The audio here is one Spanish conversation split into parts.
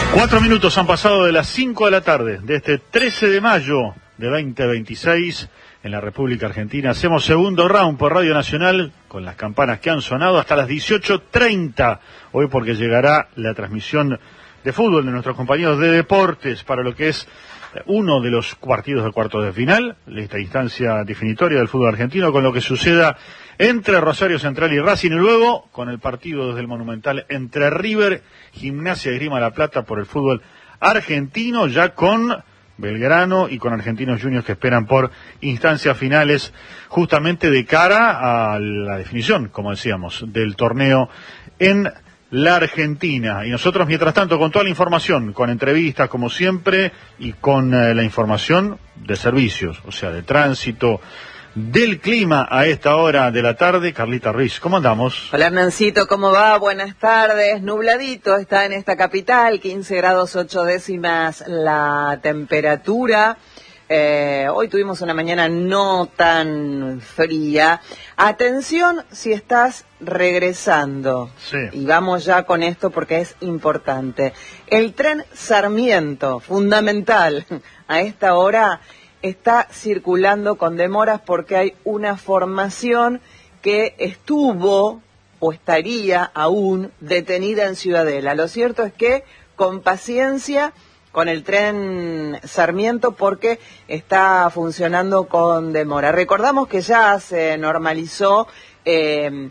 4 minutos han pasado de las 5 de la tarde de este 13 de mayo de 2026 en la República Argentina. Hacemos segundo round por Radio Nacional con las campanas que han sonado hasta las 18:30. Hoy porque llegará la transmisión de fútbol de nuestros compañeros de deportes para lo que es uno de los partidos de cuartos de final, esta instancia definitoria del fútbol argentino, con lo que suceda entre Rosario Central y Racing, y luego con el partido desde el Monumental entre River, Gimnasia y Esgrima La Plata por el fútbol argentino, ya con Belgrano y con Argentinos Juniors que esperan por instancias finales justamente de cara a la definición, como decíamos, del torneo en la Argentina. Y nosotros, mientras tanto, con toda la información, con entrevistas como siempre y con la información de servicios, o sea, de tránsito, del clima a esta hora de la tarde. Carlita Ruiz, ¿cómo andamos? Hola Hernancito, ¿cómo va? Buenas tardes. Nubladito está en esta capital, 15 grados 8 décimas la temperatura. Hoy tuvimos una mañana no tan fría. Atención si estás regresando. Sí. Y vamos ya con esto porque es importante. El tren Sarmiento, fundamental, a esta hora está circulando con demoras porque hay una formación que estuvo o estaría aún detenida en Ciudadela. Lo cierto es que con paciencia con el tren Sarmiento porque está funcionando con demora. Recordamos que ya se normalizó el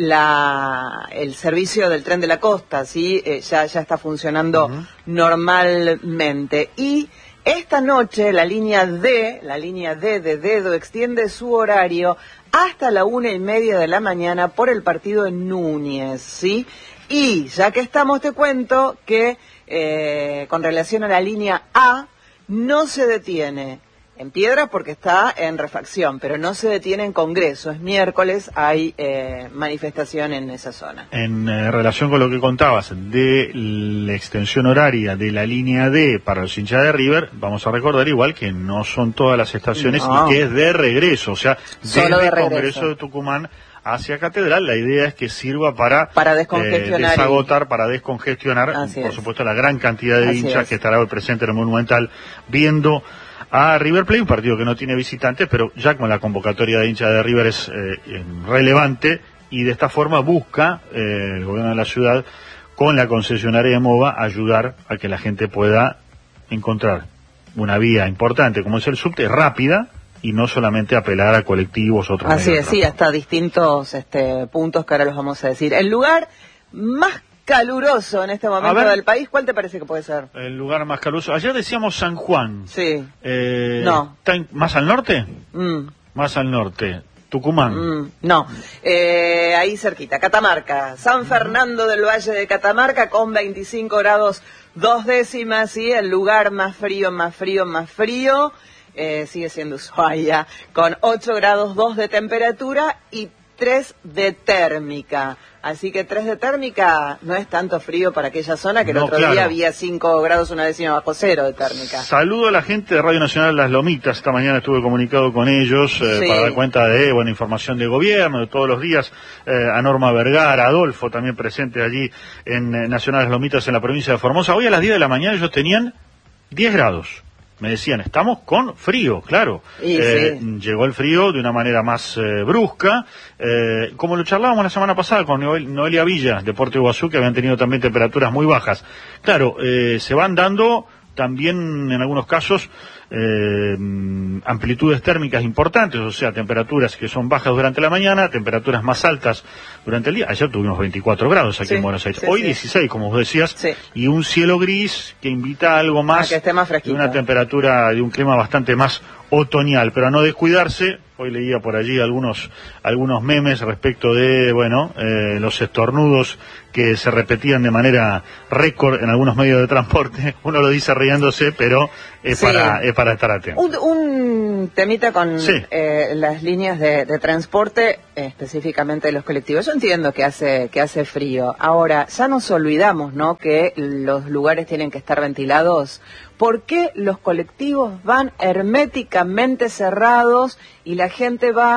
servicio del tren de la costa, ¿sí? Ya está funcionando normalmente. Y esta noche la línea D de Dedo, extiende su horario hasta la 1:30 de la mañana por el partido en Núñez, ¿sí? Y ya que estamos, te cuento que con relación a la línea A, no se detiene en Piedras porque está en refacción, pero no se detiene en Congreso. Es miércoles, hay manifestación en esa zona. En relación con lo que contabas de la extensión horaria de la línea D para los hinchas de River, vamos a recordar igual que no son todas las estaciones y que es de regreso, o sea, solo desde de regreso. Congreso de Tucumán hacia Catedral. La idea es que sirva para descongestionar, desagotar, para descongestionar, por supuesto, la gran cantidad de hinchas que estará hoy presente en el Monumental viendo a River Plate, un partido que no tiene visitantes, pero ya con la convocatoria de hinchas de River es relevante, y de esta forma busca el gobierno de la ciudad, con la concesionaria de MOVA, ayudar a que la gente pueda encontrar una vía importante, como es el subte, rápida, y no solamente apelar a colectivos, otros medios. Así es, sí, hasta distintos puntos que ahora los vamos a decir. El lugar más caluroso en este momento del país, ¿cuál te parece que puede ser? El lugar más caluroso. Ayer decíamos San Juan. Sí. No. ¿Más al norte? Más al norte. Tucumán. No. Ahí cerquita. Catamarca. San Fernando del Valle de Catamarca con 25 grados 2 décimas, ¿sí? El lugar más frío. Sigue siendo Ushuaia, con 8 grados 2 de temperatura y 3 de térmica. Así que 3 de térmica no es tanto frío para aquella zona, que el otro día había 5 grados 1 décima bajo cero de térmica. Saludo a la gente de Radio Nacional Las Lomitas. Esta mañana estuve comunicado con ellos para dar cuenta de información de gobierno, de todos los días. A Norma Vergara, Adolfo también presente allí en Nacional Las Lomitas en la provincia de Formosa. Hoy a las 10 de la mañana ellos tenían 10 grados. Me decían, estamos con frío, claro. Llegó el frío de una manera más brusca, como lo charlábamos la semana pasada con Noelia Villa, Deporte Iguazú, que habían tenido también temperaturas muy bajas. Claro, se van dando también en algunos casos amplitudes térmicas importantes, o sea, temperaturas que son bajas durante la mañana, temperaturas más altas durante el día. Ayer tuvimos 24 grados aquí en Buenos Aires, hoy 16, como vos decías, y un cielo gris que invita a algo más, que esté más fresquito, de una temperatura, de un clima bastante más otoñal, pero a no descuidarse. Hoy leía por allí algunos memes respecto de, los estornudos que se repetían de manera récord en algunos medios de transporte. Uno lo dice riéndose, pero es para estar atento. Un temita con las líneas de transporte, específicamente de los colectivos. Yo entiendo que hace frío. Ahora, ya nos olvidamos, ¿no?, que los lugares tienen que estar ventilados. ¿Por qué los colectivos van herméticamente cerrados y la gente va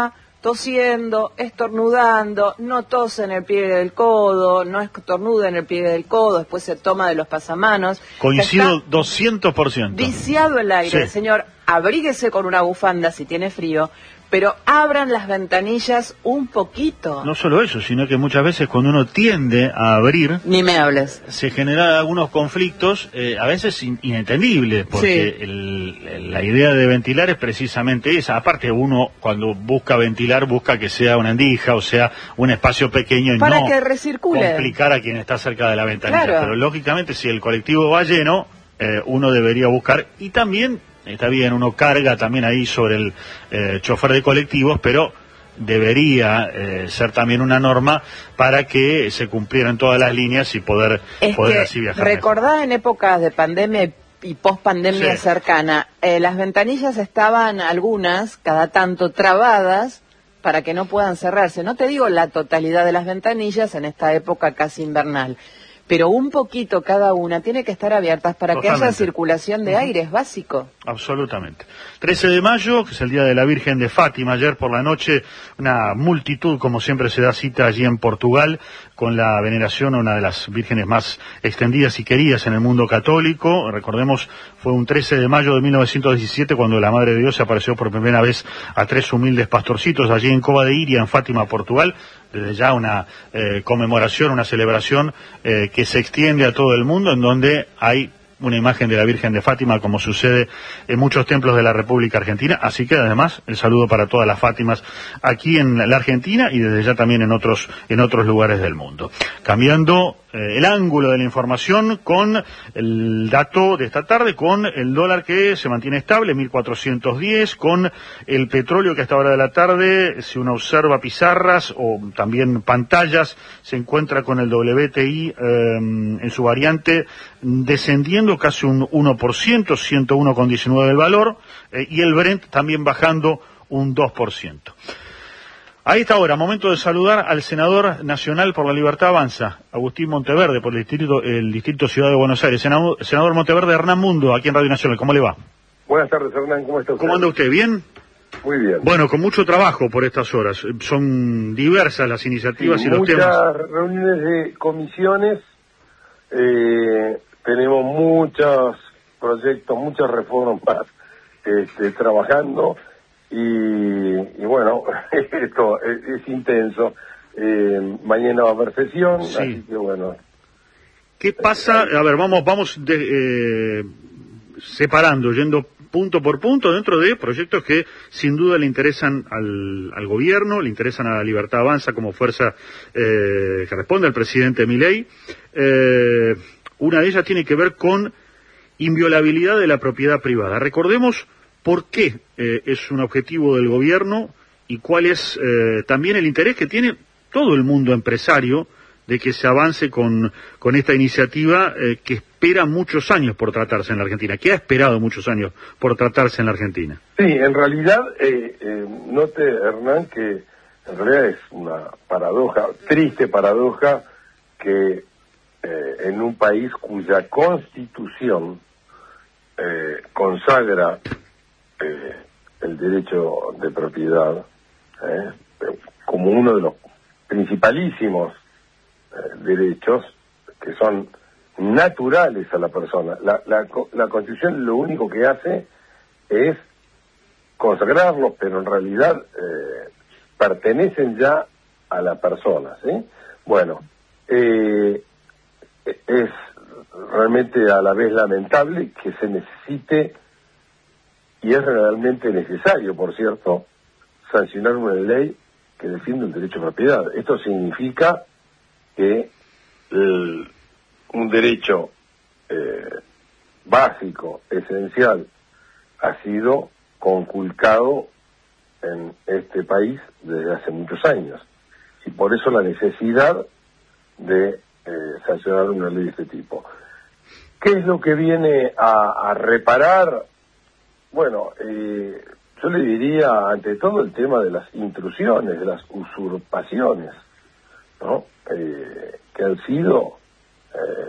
tosiendo, estornudando, no tose en el pliegue del codo, no estornuda en el pliegue del codo, después se toma de los pasamanos. Coincido 200%. Viciado el aire, sí. Señor, abríguese con una bufanda si tiene frío, pero abran las ventanillas un poquito. No solo eso, sino que muchas veces cuando uno tiende a abrir... Ni me hables. Se generan algunos conflictos, a veces inentendibles, porque sí. La idea de ventilar es precisamente esa. Aparte, uno cuando busca ventilar, busca que sea una endija, o sea, un espacio pequeño y para no que recircule, complicar a quien está cerca de la ventanilla. Claro. Pero lógicamente, si el colectivo va lleno, uno debería buscar, y también... Está bien, uno carga también ahí sobre el chofer de colectivos, pero debería ser también una norma para que se cumplieran todas las líneas y poder así viajar. Recordá en épocas de pandemia y post-pandemia sí. cercana, las ventanillas estaban algunas, cada tanto, trabadas para que no puedan cerrarse. No te digo la totalidad de las ventanillas en esta época casi invernal, pero un poquito cada una tiene que estar abiertas para Totalmente. que haya circulación de aire, es básico. Absolutamente. 13 de mayo, que es el Día de la Virgen de Fátima, ayer por la noche una multitud, como siempre se da cita allí en Portugal, con la veneración a una de las vírgenes más extendidas y queridas en el mundo católico. Recordemos, fue un 13 de mayo de 1917 cuando la Madre de Dios se apareció por primera vez a 3 humildes pastorcitos allí en Cova de Iria, en Fátima, Portugal. Desde ya una conmemoración, una celebración que se extiende a todo el mundo, en donde hay una imagen de la Virgen de Fátima, como sucede en muchos templos de la República Argentina. Así que además el saludo para todas las Fátimas aquí en la Argentina y desde ya también en otros lugares del mundo. Cambiando el ángulo de la información con el dato de esta tarde, con el dólar que se mantiene estable, 1.410, con el petróleo que a esta hora de la tarde, si uno observa pizarras o también pantallas, se encuentra con el WTI en su variante descendiendo casi un 1%, 101,19 del valor, y el Brent también bajando un 2%. A esta hora, momento de saludar al senador nacional por la Libertad Avanza, Agustín Monteverde, por el distrito Ciudad de Buenos Aires. Senador Monteverde, Hernán Mundo, aquí en Radio Nacional. ¿Cómo le va? Buenas tardes, Hernán. ¿Cómo está usted? ¿Cómo anda usted? ¿Bien? Muy bien. Bueno, con mucho trabajo por estas horas. Son diversas las iniciativas y los temas. Muchas reuniones de comisiones. Tenemos muchos proyectos, muchas reformas trabajando. Y bueno, esto es intenso. Mañana va a haber sesión, sí. Así que bueno. ¿Qué pasa? A ver, vamos separando, yendo punto por punto dentro de proyectos que sin duda le interesan al gobierno, le interesan a la Libertad Avanza como fuerza que responde al presidente Milei. Una de ellas tiene que ver con inviolabilidad de la propiedad privada. Recordemos por qué es un objetivo del gobierno y cuál es también el interés que tiene todo el mundo empresario de que se avance con esta iniciativa que espera muchos años por tratarse en la Argentina, que ha esperado muchos años por tratarse en la Argentina. Sí, en realidad, note, Hernán, que en realidad es una paradoja, triste paradoja, que en un país cuya constitución consagra el derecho de propiedad como uno de los principalísimos derechos que son naturales a la persona. La Constitución lo único que hace es consagrarlos, pero en realidad pertenecen ya a la persona, ¿sí? Bueno, es realmente a la vez lamentable que se necesite, y es realmente necesario, por cierto, sancionar una ley que defiende el derecho de propiedad. Esto significa que un derecho básico, esencial, ha sido conculcado en este país desde hace muchos años. Y por eso la necesidad de sancionar una ley de este tipo. ¿Qué es lo que viene a reparar? Bueno, yo le diría, ante todo, el tema de las intrusiones, de las usurpaciones, ¿no? Que han sido